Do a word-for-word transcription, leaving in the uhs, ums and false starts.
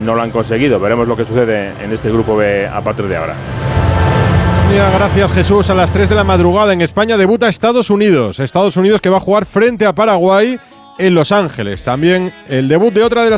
no lo han conseguido. Veremos lo que sucede en este grupo B a partir de ahora. Gracias, Jesús. A las tres de la madrugada en España debuta Estados Unidos. Estados Unidos que va a jugar frente a Paraguay en Los Ángeles. También el debut de otra de las